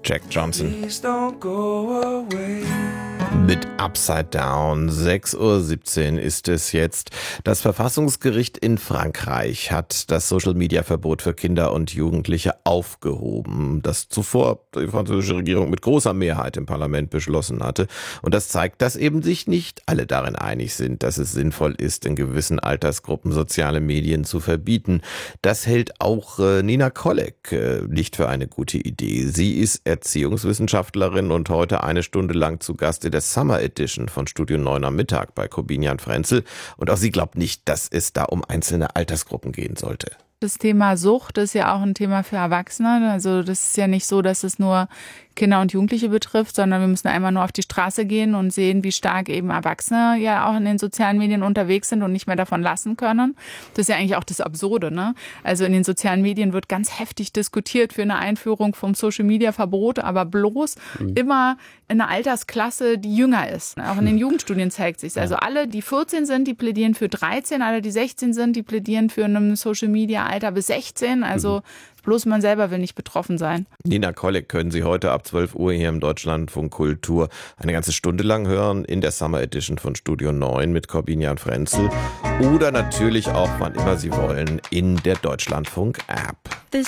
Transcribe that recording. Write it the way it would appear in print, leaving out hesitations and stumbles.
Jack Johnson. Please don't go away. Mit Upside Down. 6:17 Uhr ist es jetzt. Das Verfassungsgericht in Frankreich hat das Social-Media-Verbot für Kinder und Jugendliche aufgehoben, das zuvor die französische Regierung mit großer Mehrheit im Parlament beschlossen hatte. Und das zeigt, dass eben sich nicht alle darin einig sind, dass es sinnvoll ist, in gewissen Altersgruppen soziale Medien zu verbieten. Das hält auch Nina Kolleg nicht für eine gute Idee. Sie ist Erziehungswissenschaftlerin und heute eine Stunde lang zu Gast in der Summer Edition von Studio 9 am Mittag bei Corbinian Frenzel. Und auch sie glaubt nicht, dass es da um einzelne Altersgruppen gehen sollte. Das Thema Sucht ist ja auch ein Thema für Erwachsene. Also das ist ja nicht so, dass es nur Kinder und Jugendliche betrifft, sondern wir müssen einmal nur auf die Straße gehen und sehen, wie stark eben Erwachsene ja auch in den sozialen Medien unterwegs sind und nicht mehr davon lassen können. Das ist ja eigentlich auch das Absurde, ne? Also in den sozialen Medien wird ganz heftig diskutiert für eine Einführung vom Social-Media-Verbot, aber bloß immer in einer Altersklasse, die jünger ist. Auch in den Jugendstudien zeigt sich. Also alle, die 14 sind, die plädieren für 13, alle, die 16 sind, die plädieren für ein Social-Media-Alter bis 16. Also bloß man selber will nicht betroffen sein. Nina Kolleg können Sie heute ab 12 Uhr hier im Deutschlandfunk Kultur eine ganze Stunde lang hören in der Summer Edition von Studio 9 mit Corbinian Frenzel oder natürlich auch, wann immer Sie wollen, in der Deutschlandfunk-App.